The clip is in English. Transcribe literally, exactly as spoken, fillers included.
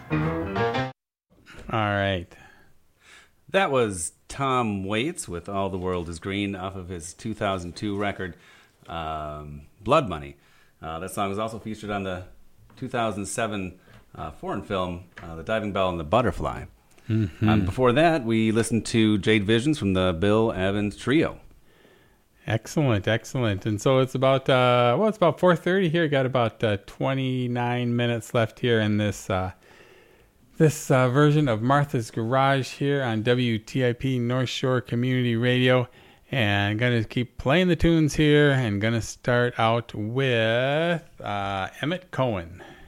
All right. That was Tom Waits with All the World is Green off of his two thousand two record, um, Blood Money. Uh, that song was also featured on the two thousand seven uh, foreign film, uh, The Diving Bell and the Butterfly. Mm-hmm. Um, before that, we listened to Jade Visions from the Bill Evans Trio. Excellent, excellent. And so it's about, uh, well, it's about four thirty here. Got about uh, twenty-nine minutes left here in this uh, this uh, version of Martha's Garage here on W T I P North Shore Community Radio. And going to keep playing the tunes here and going to start out with uh, Emmett Cohen.